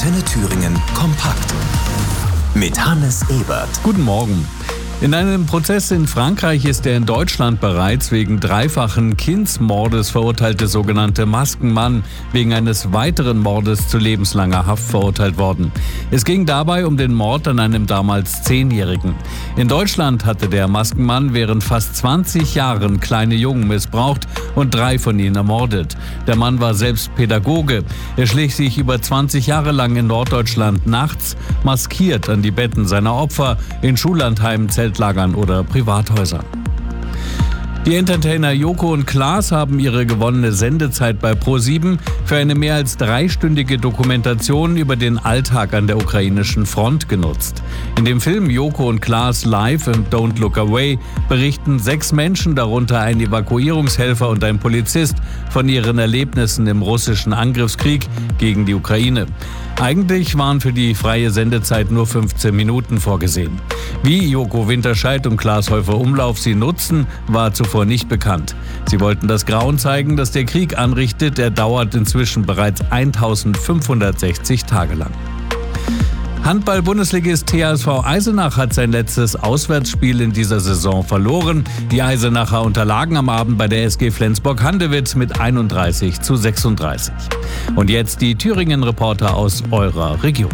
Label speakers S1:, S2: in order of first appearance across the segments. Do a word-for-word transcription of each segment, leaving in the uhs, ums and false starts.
S1: Antenne Thüringen kompakt. Mit Hannes Ebert.
S2: Guten Morgen. In einem Prozess in Frankreich ist der in Deutschland bereits wegen dreifachen Kindsmordes verurteilte sogenannte Maskenmann wegen eines weiteren Mordes zu lebenslanger Haft verurteilt worden. Es ging dabei um den Mord an einem damals Zehnjährigen. In Deutschland hatte der Maskenmann während fast zwanzig Jahren kleine Jungen missbraucht und drei von ihnen ermordet. Der Mann war selbst Pädagoge. Er schlich sich über zwanzig Jahre lang in Norddeutschland nachts maskiert an die Betten seiner Opfer in Schullandheimen, Zeltlagern oder Privathäusern. Die Entertainer Joko und Klaas haben ihre gewonnene Sendezeit bei ProSieben für eine mehr als dreistündige Dokumentation über den Alltag an der ukrainischen Front genutzt. In dem Film Joko und Klaas Live and Don't Look Away berichten sechs Menschen, darunter ein Evakuierungshelfer und ein Polizist, von ihren Erlebnissen im russischen Angriffskrieg gegen die Ukraine. Eigentlich waren für die freie Sendezeit nur fünfzehn Minuten vorgesehen. Wie Joko Winterscheid und Klaas Häufer-Umlauf sie nutzen, war zuvor nicht bekannt. Sie wollten das Grauen zeigen, das der Krieg anrichtet. Er dauert inzwischen bereits eintausendfünfhundertsechzig Tage lang. Handball-Bundesligist T H S V Eisenach hat sein letztes Auswärtsspiel in dieser Saison verloren. Die Eisenacher unterlagen am Abend bei der S G Flensburg-Handewitt mit einunddreißig zu sechsunddreißig. Und jetzt die Thüringen-Reporter aus eurer Region.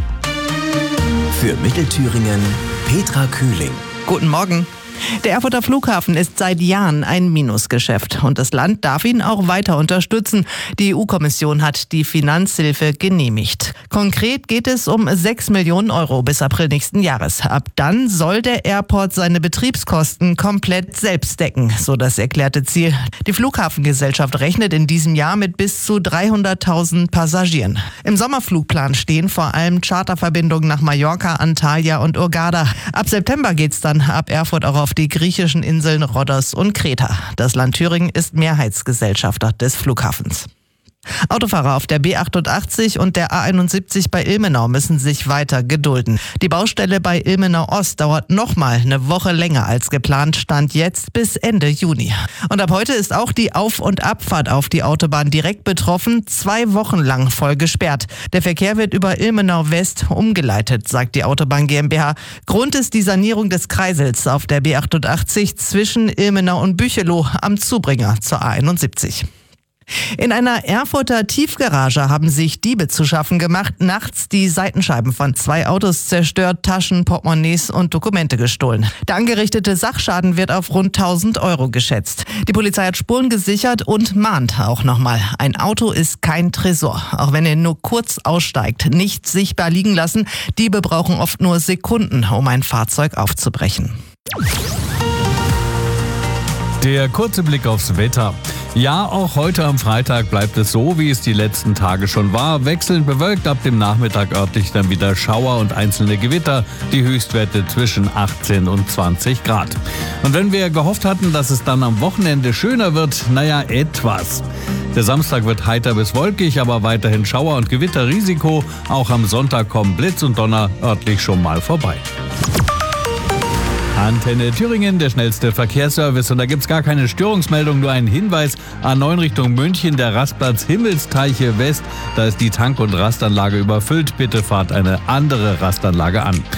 S1: Für Mittelthüringen Petra Kühling.
S3: Guten Morgen. Der Erfurter Flughafen ist seit Jahren ein Minusgeschäft und das Land darf ihn auch weiter unterstützen. Die E U-Kommission hat die Finanzhilfe genehmigt. Konkret geht es um sechs Millionen Euro bis April nächsten Jahres. Ab dann soll der Airport seine Betriebskosten komplett selbst decken, so das erklärte Ziel. Die Flughafengesellschaft rechnet in diesem Jahr mit bis zu dreihunderttausend Passagieren. Im Sommerflugplan stehen vor allem Charterverbindungen nach Mallorca, Antalya und Hurghada. Ab September geht's dann ab Erfurt auch auf die griechischen Inseln Rhodos und Kreta. Das Land Thüringen ist Mehrheitsgesellschafter des Flughafens. Autofahrer auf der B achtundachtzig und der A einundsiebzig bei Ilmenau müssen sich weiter gedulden. Die Baustelle bei Ilmenau Ost dauert nochmal eine Woche länger als geplant, stand jetzt bis Ende Juni. Und ab heute ist auch die Auf- und Abfahrt auf die Autobahn direkt betroffen, zwei Wochen lang voll gesperrt. Der Verkehr wird über Ilmenau West umgeleitet, sagt die Autobahn GmbH. Grund ist die Sanierung des Kreisels auf der B achtundachtzig zwischen Ilmenau und Büchelow am Zubringer zur A einundsiebzig. In einer Erfurter Tiefgarage haben sich Diebe zu schaffen gemacht, nachts die Seitenscheiben von zwei Autos zerstört, Taschen, Portemonnaies und Dokumente gestohlen. Der angerichtete Sachschaden wird auf rund tausend Euro geschätzt. Die Polizei hat Spuren gesichert und mahnt auch nochmal. Ein Auto ist kein Tresor, auch wenn er nur kurz aussteigt. Nicht sichtbar liegen lassen. Diebe brauchen oft nur Sekunden, um ein Fahrzeug aufzubrechen.
S2: Der kurze Blick aufs Wetter. Ja, auch heute am Freitag bleibt es so, wie es die letzten Tage schon war. Wechselnd bewölkt, ab dem Nachmittag örtlich dann wieder Schauer und einzelne Gewitter. Die Höchstwerte zwischen achtzehn und zwanzig Grad. Und wenn wir gehofft hatten, dass es dann am Wochenende schöner wird, naja, etwas. Der Samstag wird heiter bis wolkig, aber weiterhin Schauer- und Gewitterrisiko. Auch am Sonntag kommen Blitz und Donner örtlich schon mal vorbei. Antenne Thüringen, der schnellste Verkehrsservice. Und da gibt's gar keine Störungsmeldung, nur einen Hinweis. A neun Richtung München, der Rastplatz Himmelsteiche West. Da ist die Tank- und Rastanlage überfüllt. Bitte fahrt eine andere Rastanlage an.